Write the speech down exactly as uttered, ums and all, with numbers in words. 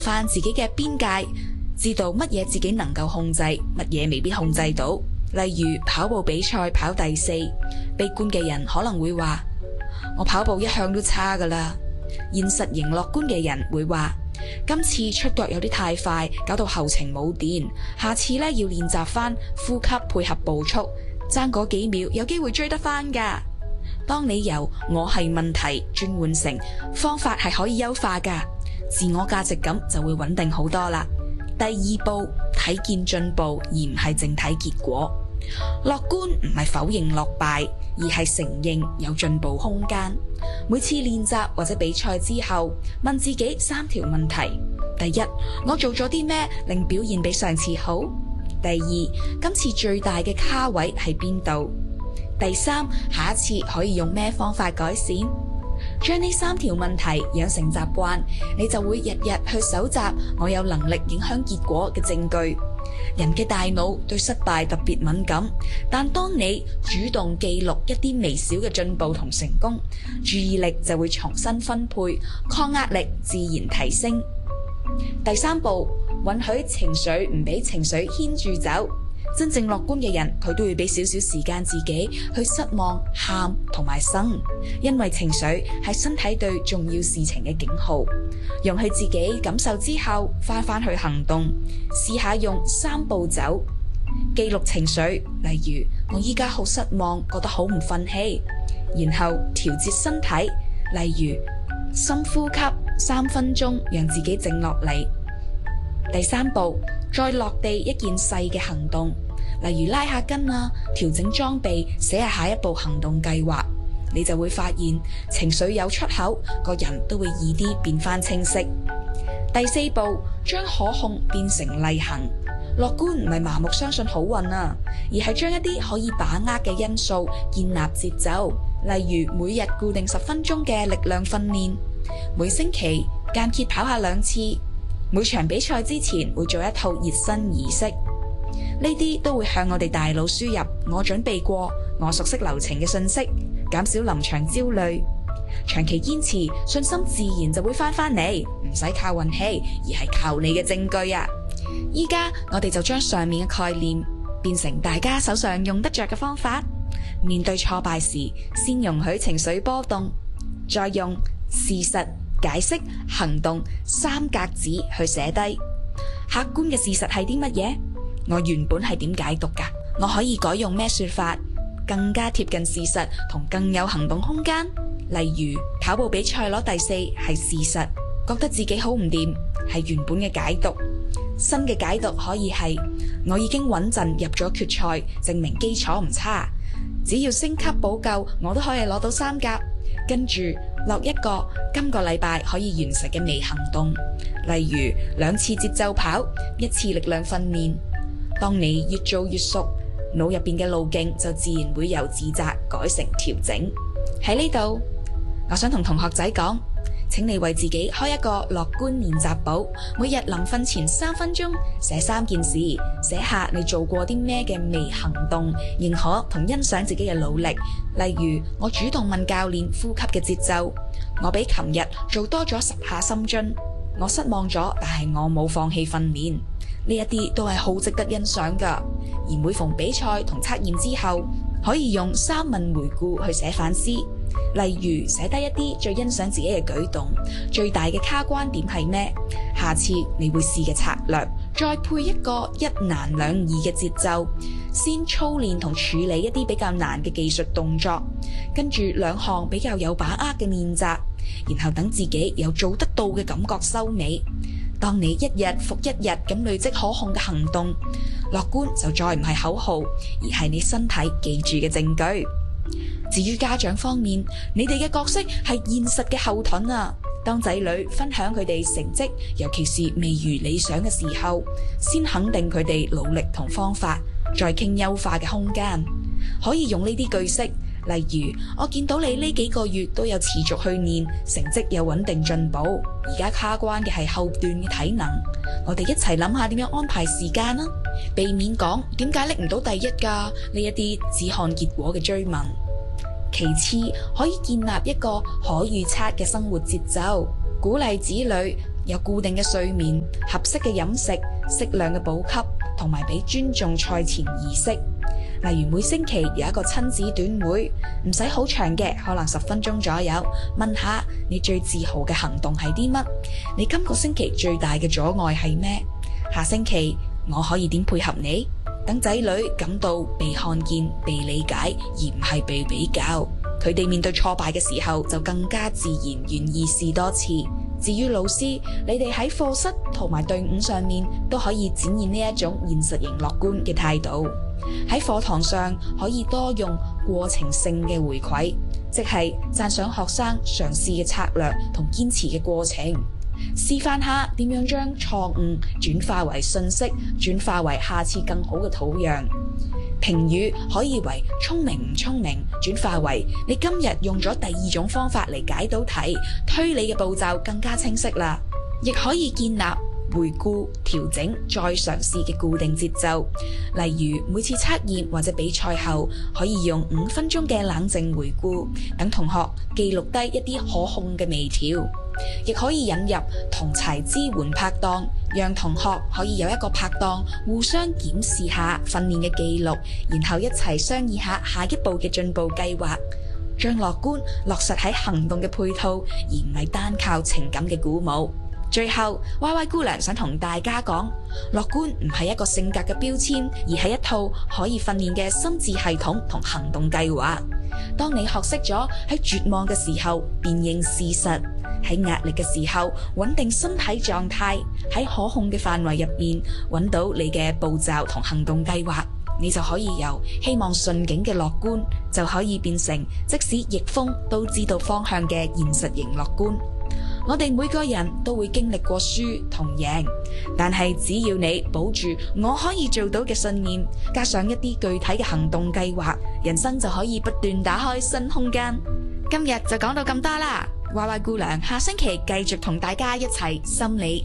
翻自己嘅邊界，知道乜嘢自己能夠控制，乜嘢未必控制到。例如跑步比賽跑第四，悲觀嘅人可能會話：我跑步一向都差㗎啦。現實型樂觀嘅人會話：今次出腳有啲太快，搞到後程冇電，下次咧要練習翻呼吸配合步速，爭嗰幾秒有機會追得翻㗎。當你由我係問題轉換成方法係可以優化㗎，自我價值感就會穩定好多啦。第二步，睇見進步而唔係淨睇結果。樂觀唔係否認落敗，而係承認有進步空間。每次練習或者比賽之後，問自己三條問題：第一，我做咗啲咩令表現比上次好？第二，今次最大嘅卡位喺邊度？第三，下一次可以用咩方法改善？將呢三條問題養成習慣，你就會日日去搜集我有能力影響結果嘅證據。人嘅大腦對失敗特別敏感，但當你主動記錄一啲微小嘅進步同成功，注意力就會重新分配，抗壓力自然提升。第三步，允許情緒唔俾情緒牽住走。真正樂觀嘅人，佢都會俾少少時間自己去失望、喊同埋生，因為情緒係身體對重要事情嘅警號。容許自己感受之後，翻返去行動，試下用三步走記錄情緒。例如，我依家好失望，覺得好唔忿氣，然後調節身體，例如深呼吸三分鐘，讓自己靜落嚟。第三步，再落地一件細嘅行動，例如拉下筋啊，調整裝備，寫下下一步行動計劃，你就會發現情緒有出口，個人都會易啲變返清晰。第四步，將可控變成例行。樂觀唔係麻木相信好運啊，而係將一啲可以把握嘅因素建立節奏，例如每日固定十分鐘嘅力量訓練，每星期間歇跑下兩次，每場比賽之前會做一套熱身儀式，呢啲都會向我哋大腦輸入我準備過、我熟悉流程嘅信息，減少臨場焦慮。長期堅持，信心自然就會翻返嚟，唔使靠運氣，而係靠你嘅證據啊！依家我哋就將上面嘅概念變成大家手上用得着嘅方法。面對挫敗時，先容許情緒波動，再用事實、解釋、行動三格子去寫低。客觀嘅事實係啲乜嘢？我原本係點解讀㗎？我可以改用咩說法，更加貼近事實同更有行動空間？例如跑步比賽攞第四係事實，覺得自己好唔掂係原本嘅解讀。新嘅解讀可以係我已經穩陣入咗決賽，證明基礎唔差，只要升級補救，我都可以攞到三甲。跟住落一個今個禮拜可以完成嘅微行動，例如兩次節奏跑，一次力量訓練。當你越做越熟，腦入邊嘅路徑就自然會由自責改成調整。喺呢度，我想同同學仔講，請你為自己開一個樂觀練習簿，每日臨瞓前三分鐘寫三件事，寫下你做過啲咩嘅微行動，認可同欣賞自己嘅努力。例如，我主動問教練呼吸嘅節奏，我比琴日做多咗十下深蹲，我失望咗，但係我冇放棄訓練。呢一啲都係好值得欣賞㗎。而每逢比賽同測驗之後，可以用三問回顧去寫反思。例如寫低一啲最欣賞自己嘅舉動，最大嘅卡關點係咩？下次你會試嘅策略，再配一個一難兩易嘅節奏，先操練同處理一啲比較難嘅技術動作，跟住兩項比較有把握嘅練習，然後等自己有做得到嘅感覺收尾。當你一日復一日咁累積可控嘅行動，樂觀就再唔係口號，而係你身體記住嘅證據。至於家長方面，你哋嘅角色係現實嘅後盾啊！當仔女分享佢哋成績，尤其是未如理想嘅時候，先肯定佢哋努力同方法，再傾優化嘅空間。可以用呢啲句式，例如我見到你呢幾個月都有持續去練，成績有穩定進步，而家卡關嘅係後段嘅體能，我哋一齊諗下點樣安排時間啊，避免講點解拎唔到第一㗎呢一啲只看結果嘅追問。其次，可以建立一個可預測嘅生活節奏，鼓勵子女有固定嘅睡眠、合適嘅飲食、適量嘅補給，同埋俾尊重賽前儀式。例如每星期有一個親子短會，唔使好長嘅，可能十分鐘左右，問下你最自豪嘅行動係啲乜？你今個星期最大嘅阻礙係咩？下星期我可以點配合你？等仔女感到被看見、被理解，而唔係被比較。佢哋面對挫敗嘅時候，就更加自然願意試多次。至於老師，你哋喺課室同埋隊伍上面都可以展現呢一種現實型樂觀嘅態度。喺課堂上可以多用過程性嘅回饋，即係讚賞學生嘗試嘅策略同堅持嘅過程，示範下點樣將錯誤轉化為信息，轉化為下次更好嘅土壤。評語可以為聰明唔聰明，轉化為你今日用咗第二種方法嚟解到題，推理嘅步驟更加清晰啦。亦可以建立回顧、調整、再嘗試嘅固定節奏，例如每次測驗或者比賽後，可以用五分鐘嘅冷靜回顧，等同學記錄低一啲可控嘅微調。亦可以引入同儕支援拍檔，讓同學可以有一個拍檔，互相檢視下訓練嘅記錄，然後一齊商議下下一步嘅進步計劃，將樂觀落實喺行動嘅配套，而唔係單靠情感嘅鼓舞。最後，Y Y 姑娘想同大家講，樂觀唔係一個性格嘅標籤，而係一套可以訓練嘅心智系統同行動計劃。當你學識咗喺絕望嘅時候辨認事實，喺壓力嘅時候穩定身體狀態，喺可控嘅範圍入邊揾到你嘅步驟同行動計劃，你就可以由希望順境嘅樂觀，就可以變成即使逆風都知道方向嘅現實型樂觀。我哋每個人都會經歷過輸同贏，但係只要你保住我可以做到嘅信念，加上一啲具體嘅行動計劃，人生就可以不斷打開新空間。今日就講到咁多啦，Y Y 姑娘下星期繼續同大家一齊心理